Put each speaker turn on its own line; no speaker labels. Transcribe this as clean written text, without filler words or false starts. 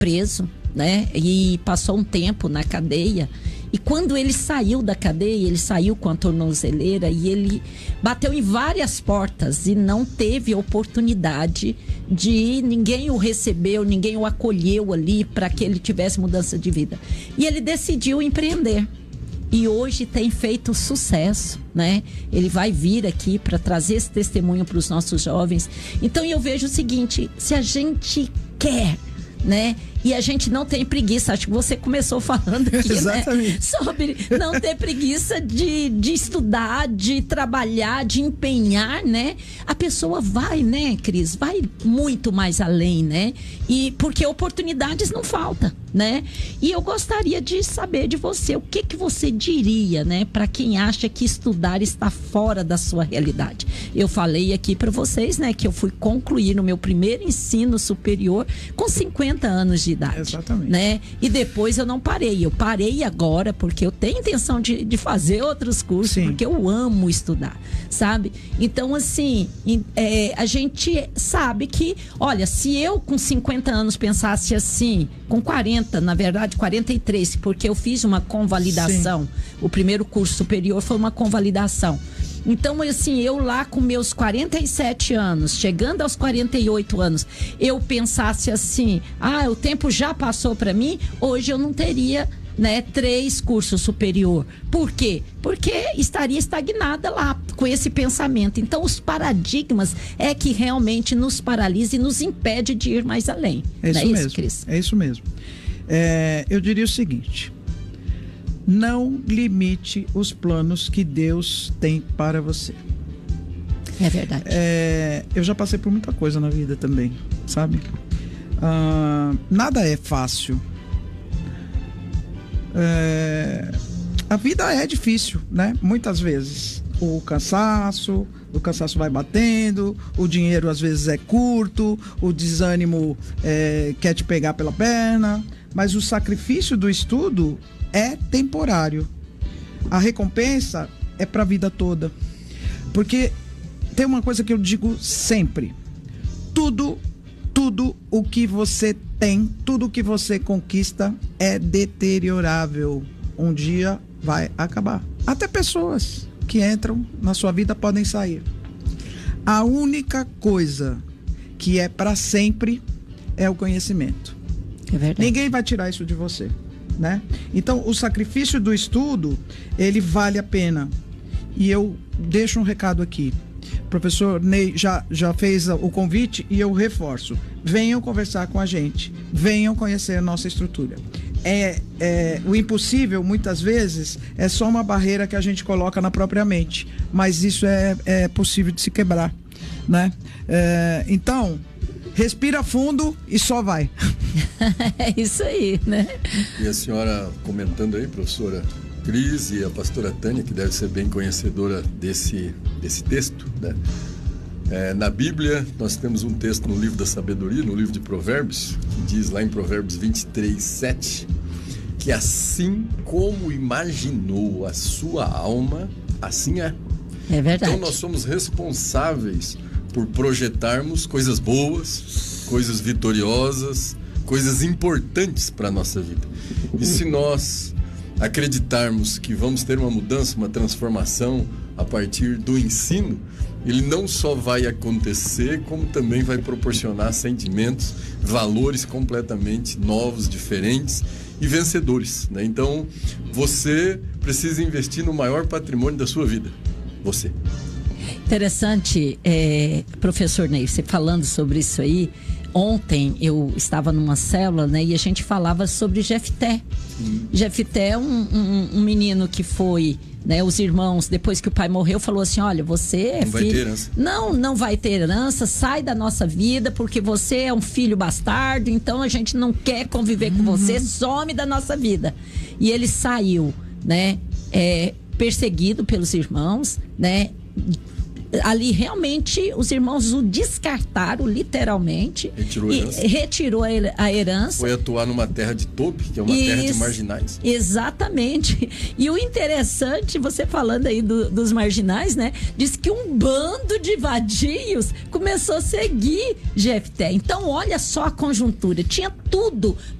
preso, né? E passou um tempo na cadeia. E quando ele saiu da cadeia, ele saiu com a tornozeleira e ele bateu em várias portas e não teve oportunidade de... Ninguém o recebeu, ninguém o acolheu ali para que ele tivesse mudança de vida. E ele decidiu empreender. E hoje tem feito sucesso, né? Ele vai vir aqui para trazer esse testemunho para os nossos jovens. Então eu vejo o seguinte, se a gente quer, né? E a gente não tem preguiça, acho que você começou falando aqui,
exatamente,
né? Sobre não ter preguiça de estudar, de trabalhar, de empenhar, né? A pessoa vai, né, Cris? Vai muito mais além, né? E porque oportunidades não faltam, né? E eu gostaria de saber de você, o que você diria, né? Para quem acha que estudar está fora da sua realidade. Eu falei aqui para vocês, né? Que eu fui concluir no meu primeiro ensino superior com 50 anos de idade.
Exatamente.
Né? E depois eu não parei. Eu parei agora porque eu tenho intenção de fazer outros cursos. Sim. Porque eu amo estudar, sabe? Então, assim, a gente sabe que, olha, se eu com 50 anos pensasse assim, com 40, na verdade 43, porque eu fiz uma convalidação. Sim. O primeiro curso superior foi uma convalidação. Então, assim, eu lá com meus 47 anos, chegando aos 48 anos, eu pensasse assim, o tempo já passou para mim, hoje eu não teria, né, 3 cursos superior. Por quê? Porque estaria estagnada lá com esse pensamento. Então, os paradigmas é que realmente nos paralisa e nos impede de ir mais além.
É isso,
não é
mesmo,
isso, Cris?
É isso mesmo. Eu diria o seguinte... Não limite os planos que Deus tem para você.
É verdade.
Eu já passei por muita coisa na vida também, sabe? Nada é fácil. A vida é difícil, né? Muitas vezes. O cansaço vai batendo, o dinheiro às vezes é curto, o desânimo quer te pegar pela perna, mas o sacrifício do estudo é temporário. A recompensa é para a vida toda. Porque tem uma coisa que eu digo sempre: tudo o que você tem, tudo o que você conquista é deteriorável. Um dia vai acabar. Até pessoas que entram na sua vida podem sair. A única coisa que é para sempre é o conhecimento.
É verdade.
Ninguém vai tirar isso de você, né? Então, o sacrifício do estudo, ele vale a pena. E eu deixo um recado aqui. O professor Ney já fez o convite e eu reforço. Venham conversar com a gente. Venham conhecer a nossa estrutura. O impossível, muitas vezes, é só uma barreira que a gente coloca na própria mente. Mas isso é possível de se quebrar, né? Então, respira fundo e só vai.
É isso aí, né?
E a senhora comentando aí, professora Cris, e a pastora Tânia, que deve ser bem conhecedora desse texto, né? Na Bíblia, nós temos um texto no livro da sabedoria, no livro de Provérbios, que diz lá em Provérbios 23:7, que assim como imaginou a sua alma, assim é.
É verdade.
Então nós somos responsáveis por projetarmos coisas boas, coisas vitoriosas, coisas importantes para a nossa vida. E se nós acreditarmos que vamos ter uma mudança, uma transformação a partir do ensino, ele não só vai acontecer, como também vai proporcionar sentimentos, valores completamente novos, diferentes e vencedores, né? Então, você precisa investir no maior patrimônio da sua vida. Você. Interessante,
professor Ney, você falando sobre isso aí. Ontem eu estava numa célula, né, e a gente falava sobre Jefté. Jefté é um menino que foi, né, os irmãos, depois que o pai morreu, falou assim: olha, você é
não filho... vai ter herança.
Não vai ter herança, sai da nossa vida, porque você é um filho bastardo, então a gente não quer conviver com você, some da nossa vida. E ele saiu, né, perseguido pelos irmãos, né, ali realmente os irmãos o descartaram, literalmente. Retirou a herança.
Foi atuar numa terra de Tobi, que é uma terra de marginais.
Exatamente. E o interessante, você falando aí dos marginais, né? Diz que um bando de vadios começou a seguir Jefté. Então, olha só a conjuntura. Tinha tudo